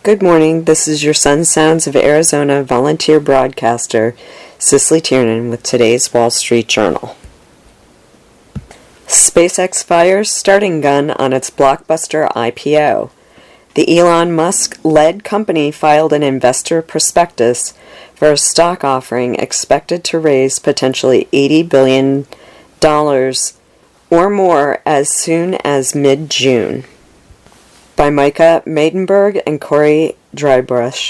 Good morning, this is your Sun Sounds of Arizona volunteer broadcaster, Cicely Tiernan, with today's Wall Street Journal. SpaceX fires starting gun on its blockbuster IPO. The Elon Musk-led company filed an investor prospectus for a stock offering expected to raise potentially $80 billion or more as soon as mid-June. By Micah Maidenberg and Corey Drybrush.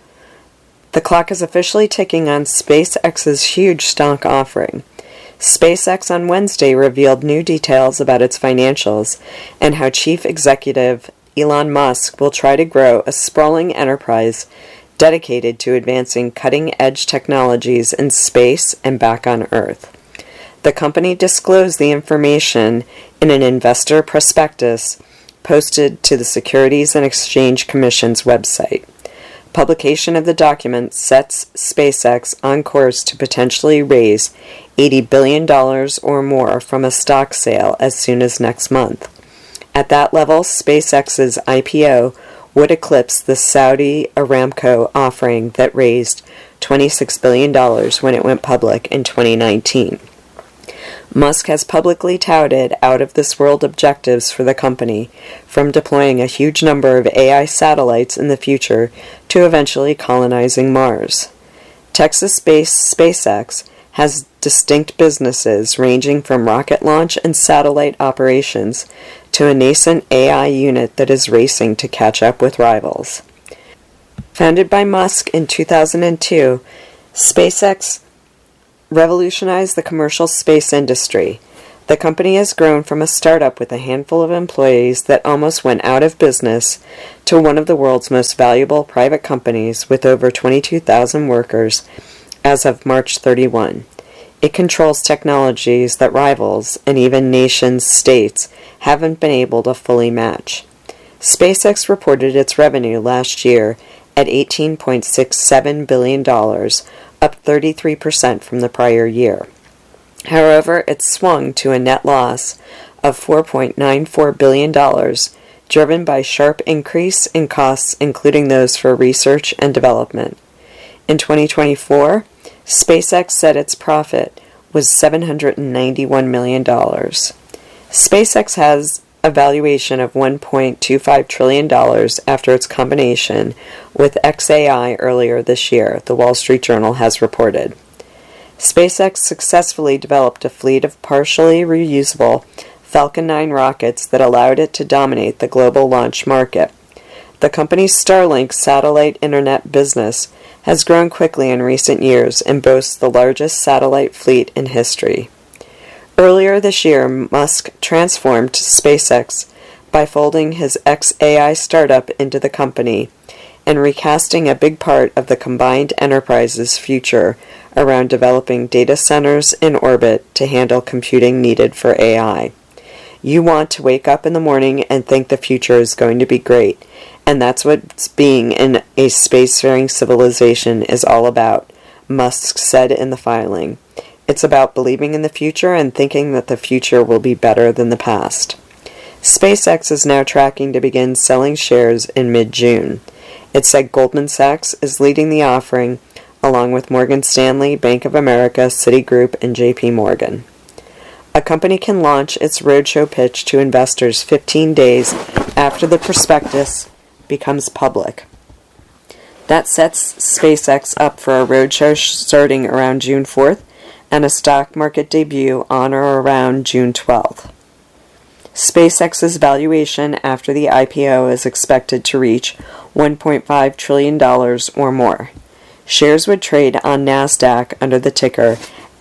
The clock is officially ticking on SpaceX's huge stock offering. SpaceX on Wednesday revealed new details about its financials and how Chief Executive Elon Musk will try to grow a sprawling enterprise dedicated to advancing cutting-edge technologies in space and back on Earth. The company disclosed the information in an investor prospectus posted to the Securities and Exchange Commission's website. Publication of the document sets SpaceX on course to potentially raise $80 billion or more from a stock sale as soon as next month. At that level, SpaceX's IPO would eclipse the Saudi Aramco offering that raised $26 billion when it went public in 2019. Musk has publicly touted out-of-this-world objectives for the company, from deploying a huge number of AI satellites in the future to eventually colonizing Mars. Texas-based SpaceX has distinct businesses ranging from rocket launch and satellite operations to a nascent AI unit that is racing to catch up with rivals. Founded by Musk in 2002, SpaceX revolutionized the commercial space industry. The company has grown from a startup with a handful of employees that almost went out of business to one of the world's most valuable private companies with over 22,000 workers as of March 31. It controls technologies that rivals and even nation-states haven't been able to fully match. SpaceX reported its revenue last year at $18.67 billion, up 33% from the prior year. However, it swung to a net loss of $4.94 billion, driven by sharp increase in costs, including those for research and development. In 2024, SpaceX said its profit was $791 million. SpaceX has a valuation of $1.25 trillion after its combination with xAI earlier this year, the Wall Street Journal has reported. SpaceX successfully developed a fleet of partially reusable Falcon 9 rockets that allowed it to dominate the global launch market. The company's Starlink satellite internet business has grown quickly in recent years and boasts the largest satellite fleet in history. Earlier this year, Musk transformed SpaceX by folding his xAI startup into the company and recasting a big part of the combined enterprise's future around developing data centers in orbit to handle computing needed for AI. You want to wake up in the morning and think the future is going to be great, and that's what being in a spacefaring civilization is all about, Musk said in the filing. It's about believing in the future and thinking that the future will be better than the past. SpaceX is now tracking to begin selling shares in mid-June. It said Goldman Sachs is leading the offering, along with Morgan Stanley, Bank of America, Citigroup, and JP Morgan. A company can launch its roadshow pitch to investors 15 days after the prospectus becomes public. That sets SpaceX up for a roadshow starting around June 4th and a stock market debut on or around June 12th. SpaceX's valuation after the IPO is expected to reach $1.5 trillion or more. Shares would trade on NASDAQ under the ticker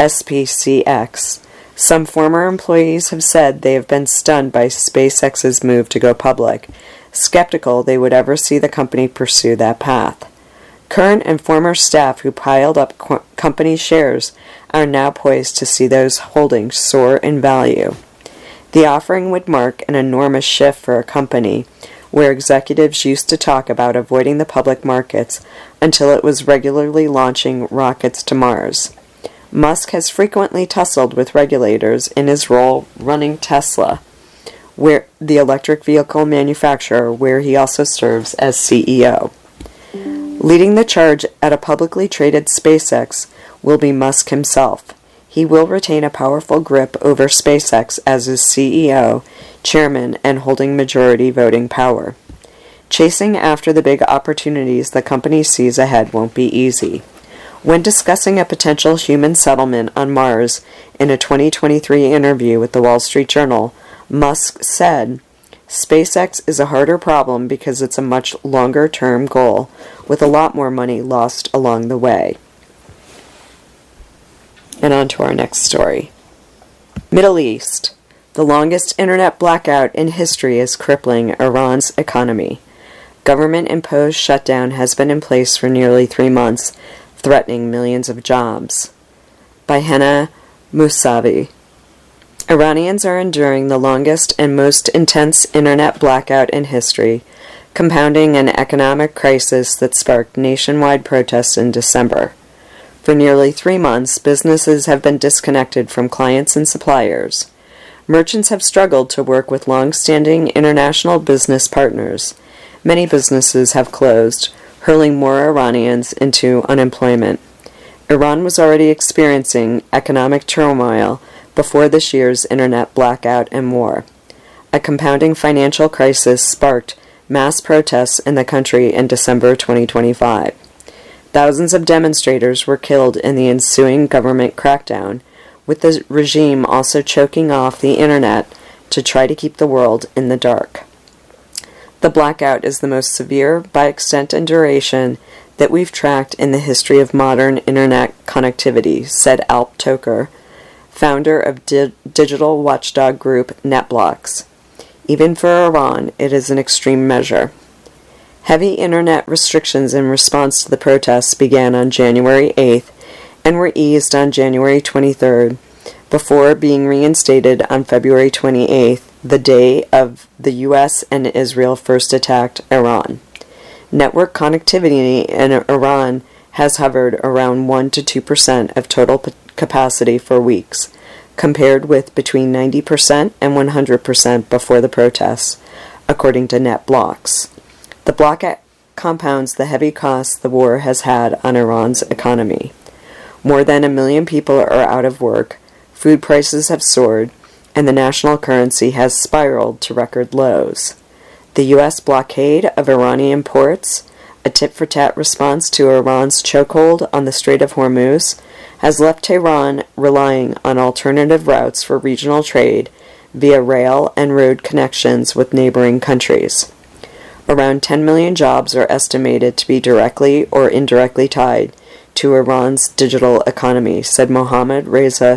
SPCX. Some former employees have said they have been stunned by SpaceX's move to go public, skeptical they would ever see the company pursue that path. Current and former staff who piled up company shares are now poised to see those holdings soar in value. The offering would mark an enormous shift for a company where executives used to talk about avoiding the public markets until it was regularly launching rockets to Mars. Musk has frequently tussled with regulators in his role running Tesla, where the electric vehicle manufacturer, where he also serves as CEO. Leading the charge at a publicly traded SpaceX will be Musk himself. He will retain a powerful grip over SpaceX as its CEO, chairman, and holding majority voting power. Chasing after the big opportunities the company sees ahead won't be easy. When discussing a potential human settlement on Mars in a 2023 interview with the Wall Street Journal, Musk said, "SpaceX is a harder problem because it's a much longer-term goal, with a lot more money lost along the way." And on to our next story. Middle East. The longest internet blackout in history is crippling Iran's economy. Government-imposed shutdown has been in place for nearly 3 months, threatening millions of jobs. By Hena Mousavi. Iranians are enduring the longest and most intense internet blackout in history, compounding an economic crisis that sparked nationwide protests in December. For nearly 3 months, businesses have been disconnected from clients and suppliers. Merchants have struggled to work with long-standing international business partners. Many businesses have closed, hurling more Iranians into unemployment. Iran was already experiencing economic turmoil before this year's internet blackout and war. A compounding financial crisis sparked mass protests in the country in December 2025. Thousands of demonstrators were killed in the ensuing government crackdown, with the regime also choking off the internet to try to keep the world in the dark. The blackout is the most severe, by extent and duration, that we've tracked in the history of modern internet connectivity, said Alp Toker, founder of digital watchdog group NetBlocks. Even for Iran, it is an extreme measure. Heavy internet restrictions in response to the protests began on January 8th and were eased on January 23rd, before being reinstated on February 28th, the day of the U.S. and Israel first attacked Iran. Network connectivity in Iran has hovered around 1 to 2% of total capacity for weeks, compared with between 90% and 100% before the protests, according to NetBlocks. The blackout compounds the heavy costs the war has had on Iran's economy. More than 1 million people are out of work, food prices have soared, and the national currency has spiraled to record lows. The U.S. blockade of Iranian ports, a tit-for-tat response to Iran's chokehold on the Strait of Hormuz, has left Tehran relying on alternative routes for regional trade via rail and road connections with neighboring countries. Around 10 million jobs are estimated to be directly or indirectly tied to Iran's digital economy, said Mohammad Reza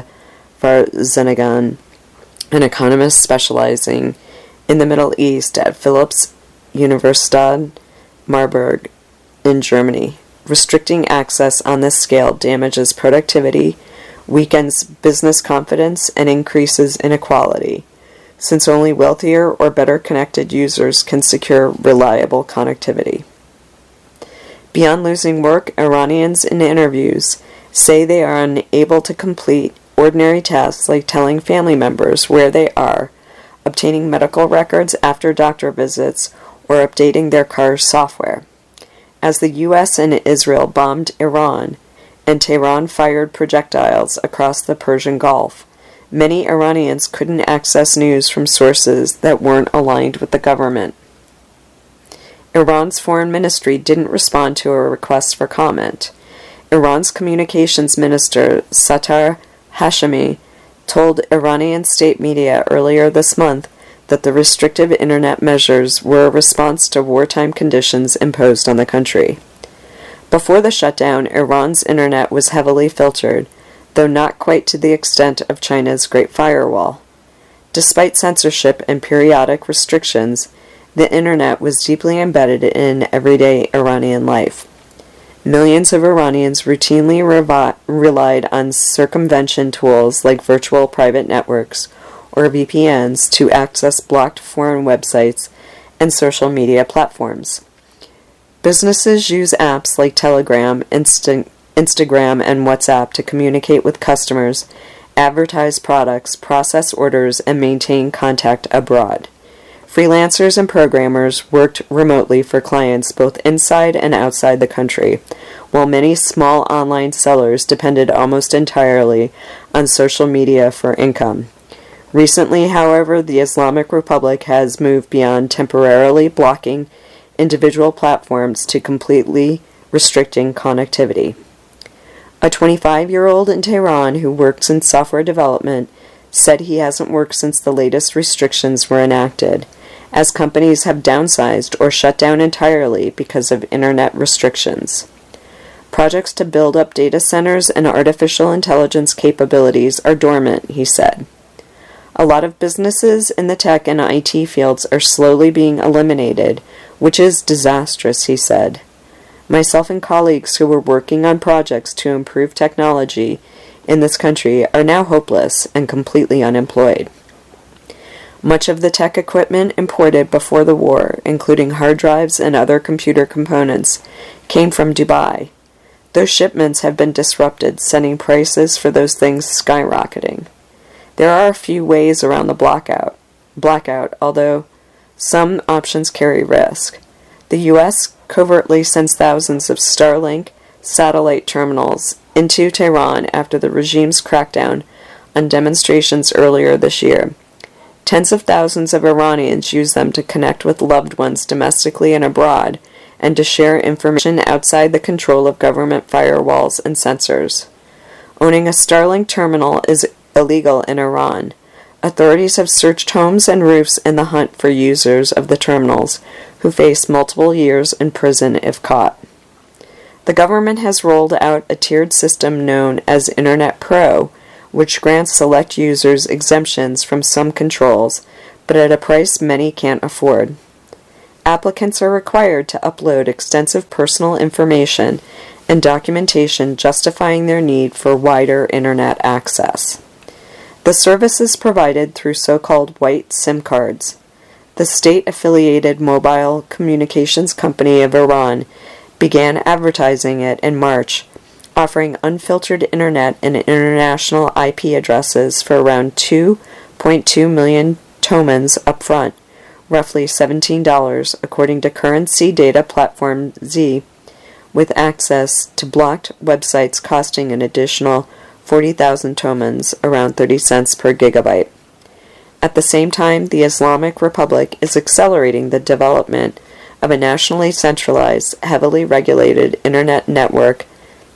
Farzanegan, an economist specializing in the Middle East at Philipps Universität Marburg in Germany. Restricting access on this scale damages productivity, weakens business confidence, and increases inequality, since only wealthier or better connected users can secure reliable connectivity. Beyond losing work, Iranians in interviews say they are unable to complete ordinary tasks like telling family members where they are, obtaining medical records after doctor visits, or updating their car's software. As the U.S. and Israel bombed Iran, and Tehran fired projectiles across the Persian Gulf, many Iranians couldn't access news from sources that weren't aligned with the government. Iran's foreign ministry didn't respond to a request for comment. Iran's communications minister, Sattar Hashemi, told Iranian state media earlier this month that the restrictive internet measures were a response to wartime conditions imposed on the country. Before the shutdown, Iran's internet was heavily filtered, though not quite to the extent of China's Great Firewall. Despite censorship and periodic restrictions, the internet was deeply embedded in everyday Iranian life. Millions of Iranians routinely relied on circumvention tools like virtual private networks or VPNs to access blocked foreign websites and social media platforms. Businesses use apps like Telegram, Instagram, and WhatsApp to communicate with customers, advertise products, process orders, and maintain contact abroad. Freelancers and programmers worked remotely for clients both inside and outside the country, while many small online sellers depended almost entirely on social media for income. Recently, however, the Islamic Republic has moved beyond temporarily blocking individual platforms to completely restricting connectivity. A 25-year-old in Tehran who works in software development said he hasn't worked since the latest restrictions were enacted, as companies have downsized or shut down entirely because of internet restrictions. Projects to build up data centers and artificial intelligence capabilities are dormant, he said. A lot of businesses in the tech and IT fields are slowly being eliminated, which is disastrous, he said. Myself and colleagues who were working on projects to improve technology in this country are now hopeless and completely unemployed. Much of the tech equipment imported before the war, including hard drives and other computer components, came from Dubai. Those shipments have been disrupted, sending prices for those things skyrocketing. There are a few ways around the blackout, although some options carry risk. The U.S. covertly sends thousands of Starlink satellite terminals into Tehran after the regime's crackdown on demonstrations earlier this year. Tens of thousands of Iranians use them to connect with loved ones domestically and abroad, and to share information outside the control of government firewalls and censors. Owning a Starlink terminal is illegal in Iran. Authorities have searched homes and roofs in the hunt for users of the terminals, who face multiple years in prison if caught. The government has rolled out a tiered system known as Internet Pro, which grants select users exemptions from some controls, but at a price many can't afford. Applicants are required to upload extensive personal information and documentation justifying their need for wider Internet access. The service is provided through so-called white SIM cards. The state-affiliated mobile communications company of Iran began advertising it in March, offering unfiltered Internet and international IP addresses for around 2.2 million tomans upfront, roughly $17, according to currency data platform Z, with access to blocked websites costing an additional 40,000 tomans, around 30 cents per gigabyte. At the same time, the Islamic Republic is accelerating the development of a nationally centralized, heavily regulated Internet network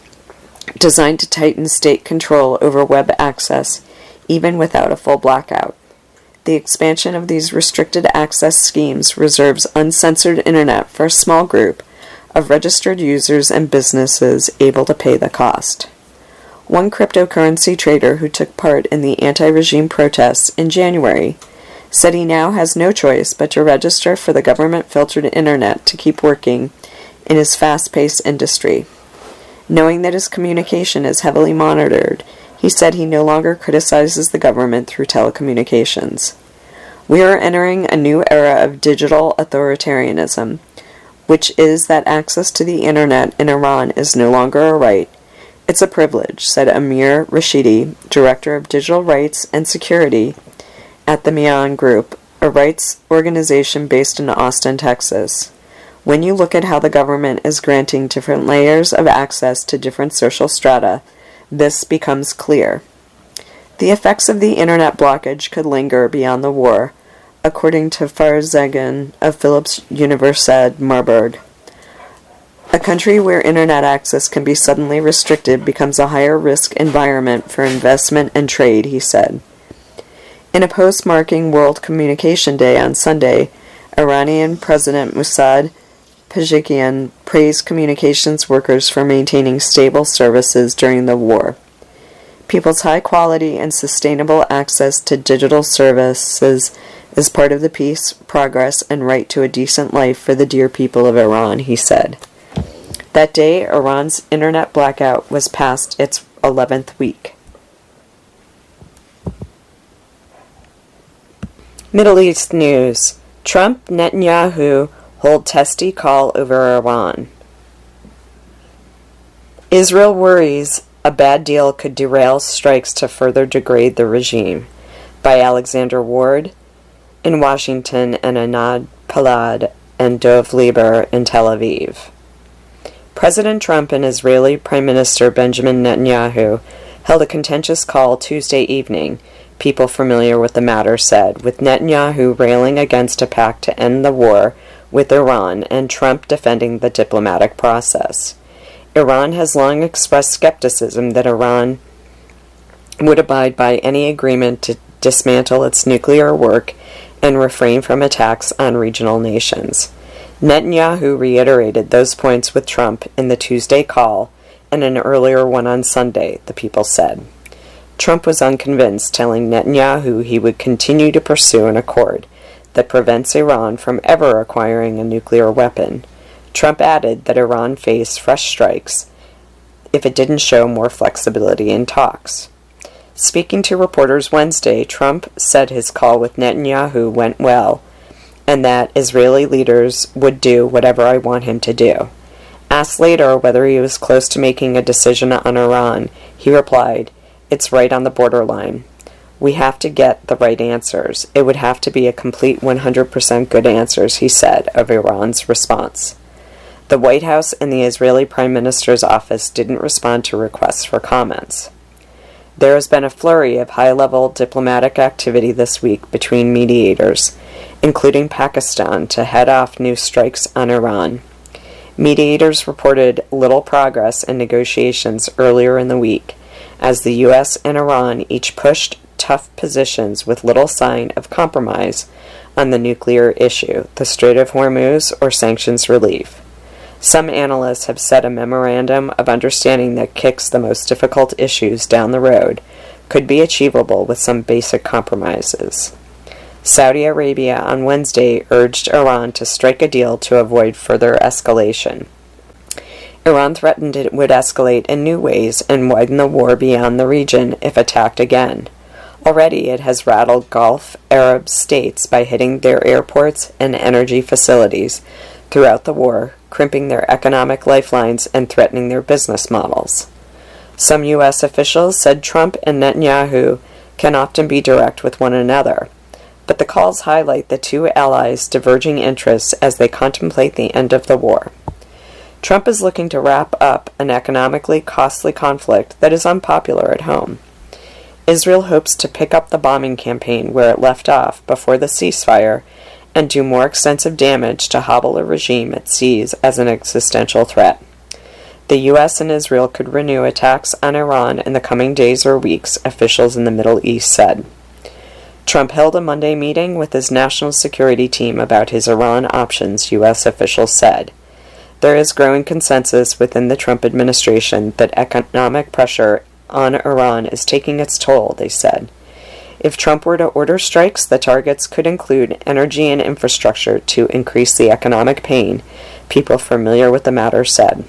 designed to tighten state control over web access, even without a full blackout. The expansion of these restricted access schemes reserves uncensored Internet for a small group of registered users and businesses able to pay the cost. One cryptocurrency trader who took part in the anti-regime protests in January said he now has no choice but to register for the government-filtered Internet to keep working in his fast-paced industry. Knowing that his communication is heavily monitored, he said he no longer criticizes the government through telecommunications. We are entering a new era of digital authoritarianism, which is that access to the Internet in Iran is no longer a right. It's a privilege, said Amir Rashidi, Director of Digital Rights and Security at the Mian Group, a rights organization based in Austin, Texas. When you look at how the government is granting different layers of access to different social strata, this becomes clear. The effects of the Internet blockage could linger beyond the war, according to Fariz Zegan of Philipps Universität Marburg. A country where Internet access can be suddenly restricted becomes a higher risk environment for investment and trade, he said. In a post marking World Communication Day on Sunday, Iranian President Mossad Pezeshkian praised communications workers for maintaining stable services during the war. People's high quality and sustainable access to digital services is part of the peace, progress, and right to a decent life for the dear people of Iran, he said. That day, Iran's Internet blackout was past its 11th week. Middle East news. Trump, Netanyahu hold testy call over Iran. Israel worries a bad deal could derail strikes to further degrade the regime. By Alexander Ward. in Washington and Anand Palad and Dov Lieber in Tel Aviv. President Trump and Israeli Prime Minister Benjamin Netanyahu held a contentious call Tuesday evening, people familiar with the matter said, with Netanyahu railing against a pact to end the war with Iran and Trump defending the diplomatic process. Iran has long expressed skepticism that Iran would abide by any agreement to dismantle its nuclear work and refrain from attacks on regional nations. Netanyahu reiterated those points with Trump in the Tuesday call and an earlier one on Sunday, the people said. Trump was unconvinced, telling Netanyahu he would continue to pursue an accord that prevents Iran from ever acquiring a nuclear weapon. Trump added that Iran faced fresh strikes if it didn't show more flexibility in talks. Speaking to reporters Wednesday, Trump said his call with Netanyahu went well, and that Israeli leaders would do whatever I want him to do. Asked later whether he was close to making a decision on Iran, he replied, "It's right on the borderline. We have to get the right answers. It would have to be a complete 100% good answers," he said of Iran's response. The White House and the Israeli Prime Minister's office didn't respond to requests for comments. There has been a flurry of high-level diplomatic activity this week between mediators, including Pakistan, to head off new strikes on Iran. Mediators reported little progress in negotiations earlier in the week, as the U.S. and Iran each pushed tough positions with little sign of compromise on the nuclear issue, the Strait of Hormuz, or sanctions relief. Some analysts have said a memorandum of understanding that kicks the most difficult issues down the road could be achievable with some basic compromises. Saudi Arabia on Wednesday urged Iran to strike a deal to avoid further escalation. Iran threatened it would escalate in new ways and widen the war beyond the region if attacked again. Already it has rattled Gulf Arab states by hitting their airports and energy facilities throughout the war, crimping their economic lifelines and threatening their business models. Some U.S. officials said Trump and Netanyahu can often be direct with one another, but the calls highlight the two allies' diverging interests as they contemplate the end of the war. Trump is looking to wrap up an economically costly conflict that is unpopular at home. Israel hopes to pick up the bombing campaign where it left off before the ceasefire and do more extensive damage to hobble a regime it sees as an existential threat. The U.S. and Israel could renew attacks on Iran in the coming days or weeks, officials in the Middle East said. Trump held a Monday meeting with his national security team about his Iran options, U.S. officials said. There is growing consensus within the Trump administration that economic pressure on Iran is taking its toll, they said. If Trump were to order strikes, the targets could include energy and infrastructure to increase the economic pain, people familiar with the matter said.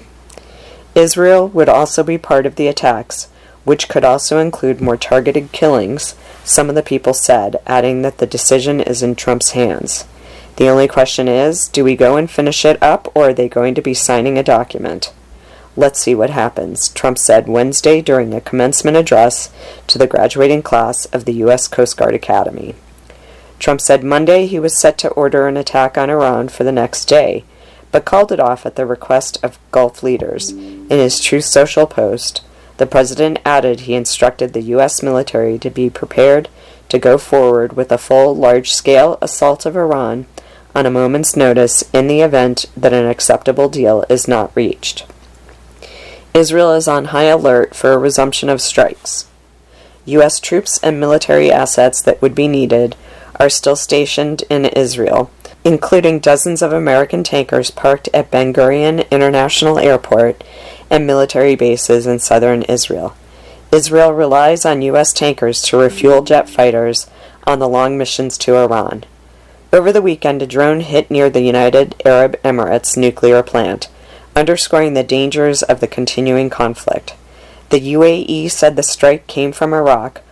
Israel would also be part of the attacks, which could also include more targeted killings, some of the people said, adding that the decision is in Trump's hands. The only question is, do we go and finish it up, or are they going to be signing a document? Let's see what happens, Trump said Wednesday during a commencement address to the graduating class of the U.S. Coast Guard Academy. Trump said Monday he was set to order an attack on Iran for the next day, but called it off at the request of Gulf leaders. In his Truth Social post, the president added he instructed the U.S. military to be prepared to go forward with a full, large-scale assault of Iran on a moment's notice in the event that an acceptable deal is not reached. Israel is on high alert for a resumption of strikes. U.S. troops and military assets that would be needed are still stationed in Israel, including dozens of American tankers parked at Ben Gurion International Airport and military bases in southern Israel. Israel relies on U.S. tankers to refuel jet fighters on the long missions to Iran. Over the weekend, a drone hit near the United Arab Emirates nuclear plant, underscoring the dangers of the continuing conflict. The UAE said the strike came from Iraq,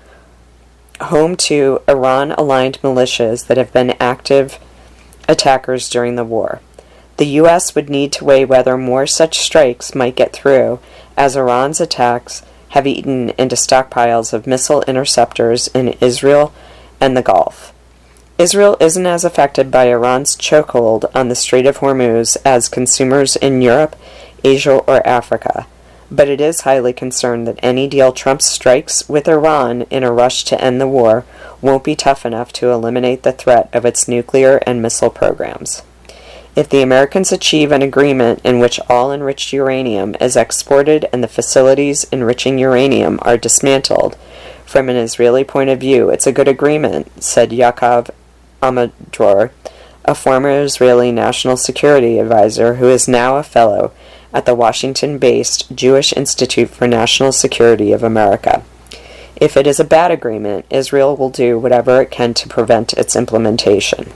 home to Iran-aligned militias that have been active attackers during the war. The U.S. would need to weigh whether more such strikes might get through, as Iran's attacks have eaten into stockpiles of missile interceptors in Israel and the Gulf. Israel isn't as affected by Iran's chokehold on the Strait of Hormuz as consumers in Europe, Asia, or Africa, but it is highly concerned that any deal Trump strikes with Iran in a rush to end the war won't be tough enough to eliminate the threat of its nuclear and missile programs. If the Americans achieve an agreement in which all enriched uranium is exported and the facilities enriching uranium are dismantled, from an Israeli point of view, it's a good agreement, said Yaakov Amador, a former Israeli national security advisor who is now a fellow at the Washington-based Jewish Institute for National Security of America. If it is a bad agreement, Israel will do whatever it can to prevent its implementation.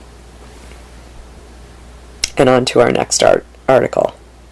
And on to our next article.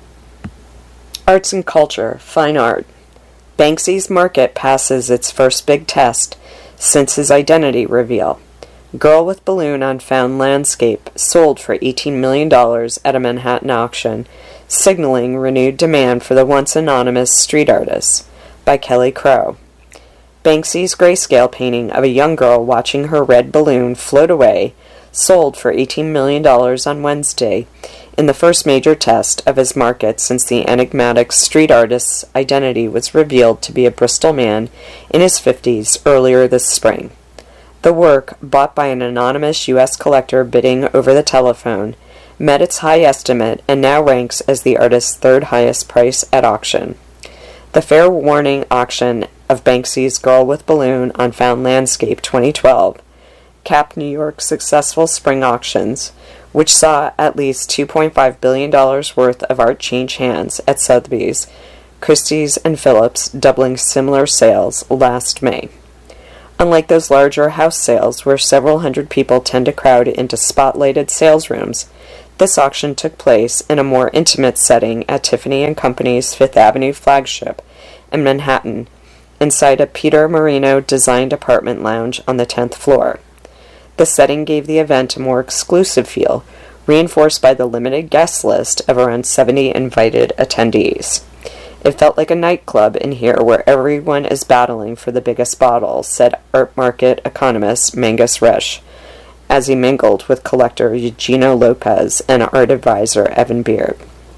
Arts and culture, fine art. Banksy's market passes its first big test since his identity reveal. Girl with Balloon on Found Landscape sold for $18 million at a Manhattan auction, signaling renewed demand for the once anonymous street artist, by Kelly Crow. Banksy's grayscale painting of a young girl watching her red balloon float away sold for $18 million on Wednesday, in the first major test of his market since the enigmatic street artist's identity was revealed to be a Bristol man in his 50s earlier this spring. The work, bought by an anonymous U.S. collector bidding over the telephone, met its high estimate and now ranks as the artist's third highest price at auction. The fair warning auction of Banksy's Girl with Balloon on Found Landscape 2012 capped New York's successful spring auctions, which saw at least $2.5 billion worth of art change hands at Sotheby's, Christie's, and Phillips, doubling similar sales last May. Unlike those larger house sales where several hundred people tend to crowd into spotlighted sales rooms, this auction took place in a more intimate setting at Tiffany & Company's Fifth Avenue flagship in Manhattan, inside a Peter Marino-designed apartment lounge on the 10th floor. The setting gave the event a more exclusive feel, reinforced by the limited guest list of around 70 invited attendees. It felt like a nightclub in here where everyone is battling for the biggest bottle, said art market economist Mangus Resch, as he mingled with collector Eugenio Lopez and art advisor Evan Beard.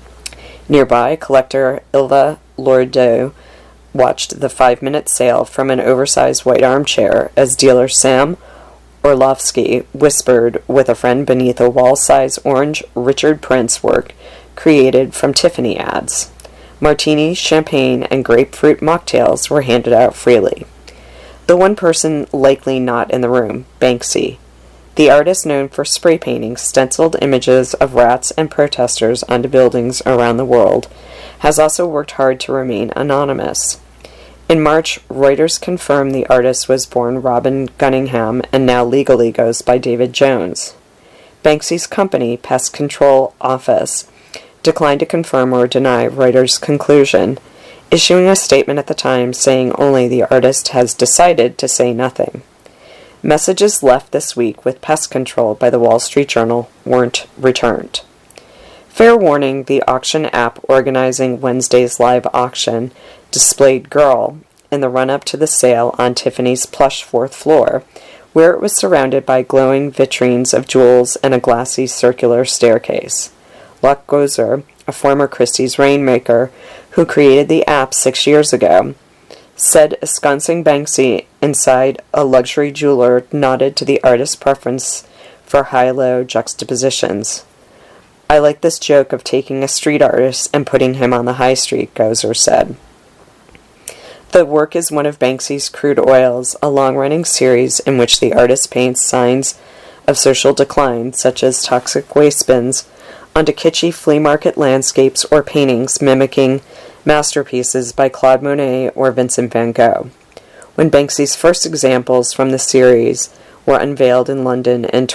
Nearby, collector Ilva Lourdeau watched the 5-minute sale from an oversized white armchair as dealer Sam Orlovsky whispered with a friend beneath a wall-size orange Richard Prince work created from Tiffany ads. Martinis, champagne, and grapefruit mocktails were handed out freely. The one person likely not in the room, Banksy. The artist known for spray painting stenciled images of rats and protesters onto buildings around the world, has also worked hard to remain anonymous. In March, Reuters confirmed the artist was born Robin Gunningham and now legally goes by David Jones. Banksy's company, Pest Control Office, declined to confirm or deny Reuters' conclusion, issuing a statement at the time saying only the artist has decided to say nothing. Messages left this week with Pest Control by the Wall Street Journal weren't returned. Fair warning, the auction app organizing Wednesday's live auction displayed Girl in the run-up to the sale on Tiffany's plush 4th floor, where it was surrounded by glowing vitrines of jewels and a glassy circular staircase. Luck Gozer, a former Christie's rainmaker who created the app 6 years ago, said ensconcing Banksy inside a luxury jeweler nodded to the artist's preference for high-low juxtapositions. I like this joke of taking a street artist and putting him on the high street, Gozer said. The work is one of Banksy's Crude Oils, a long-running series in which the artist paints signs of social decline, such as toxic waste bins, onto kitschy flea market landscapes or paintings mimicking masterpieces by Claude Monet or Vincent van Gogh. When Banksy's first examples from the series were unveiled in London in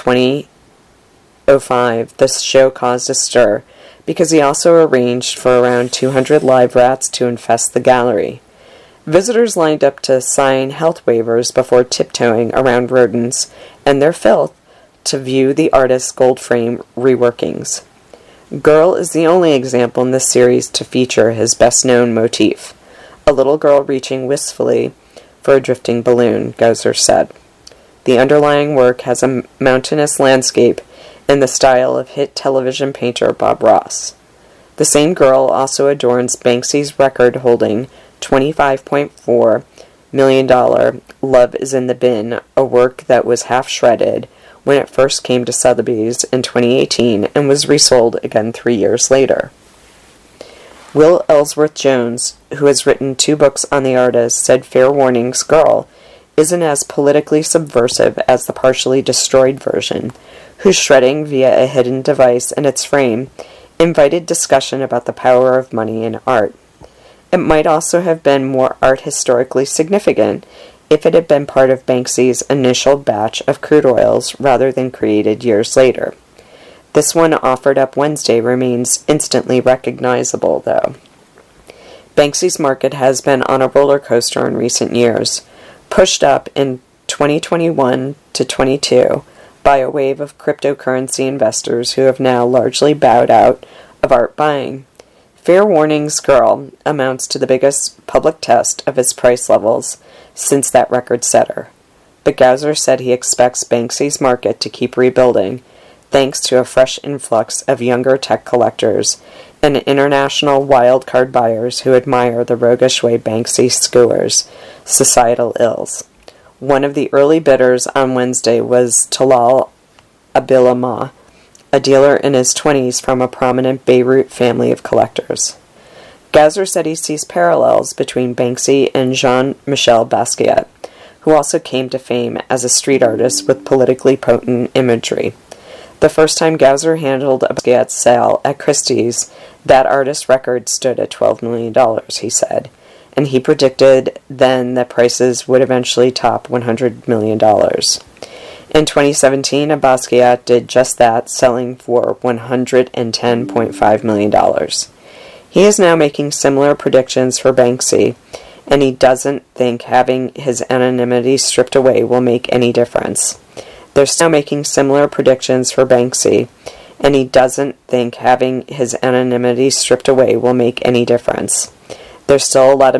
2005, the show caused a stir, because he also arranged for around 200 live rats to infest the gallery. Visitors lined up to sign health waivers before tiptoeing around rodents and their filth to view the artist's gold frame reworkings. Girl is the only example in this series to feature his best-known motif, a little girl reaching wistfully for a drifting balloon, Gozer said. The underlying work has a mountainous landscape in the style of hit television painter Bob Ross. The same girl also adorns Banksy's record-holding $25.4 million Love is in the Bin, a work that was half-shredded when it first came to Sotheby's in 2018 and was resold again 3 years later. Will Ellsworth Jones, who has written 2 books on the artist, said Fair Warning's Girl isn't as politically subversive as the partially destroyed version, whose shredding via a hidden device in its frame invited discussion about the power of money in art. It might also have been more art historically significant if it had been part of Banksy's initial batch of crude oils rather than created years later. This one offered up Wednesday remains instantly recognizable, though. Banksy's market has been on a roller coaster in recent years, pushed up in 2021 to 22 by a wave of cryptocurrency investors who have now largely bowed out of art buying. Fair Warning's Girl amounts to the biggest public test of its price levels since that record setter. But Gauser said he expects Banksy's market to keep rebuilding, thanks to a fresh influx of younger tech collectors and international wildcard buyers who admire the roguish way Banksy skewers societal ills. One of the early bidders on Wednesday was Talal Abilama, a dealer in his 20s from a prominent Beirut family of collectors. Gauser said he sees parallels between Banksy and Jean-Michel Basquiat, who also came to fame as a street artist with politically potent imagery. The first time Gauser handled a Basquiat sale at Christie's, that artist's record stood at $12 million, he said, and he predicted then that prices would eventually top $100 million. In 2017, a Basquiat did just that, selling for $110.5 million. He is now making similar predictions for Banksy, and he doesn't think having his anonymity stripped away will make any difference. They're still making similar predictions for Banksy, and he doesn't think having his anonymity stripped away will make any difference. There's still a lot of